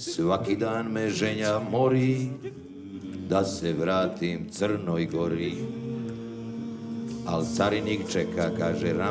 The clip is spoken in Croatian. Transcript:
Svaki dan me ženja mori, da se vratim Crnoj Gori. Al carinik čeka, kaže